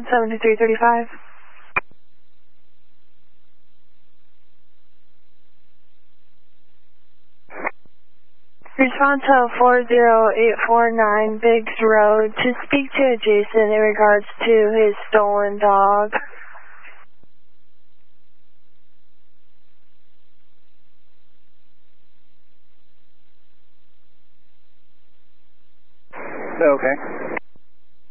7335. Respond to 40849 Biggs Road to speak to Jason in regards to his stolen dog. Okay.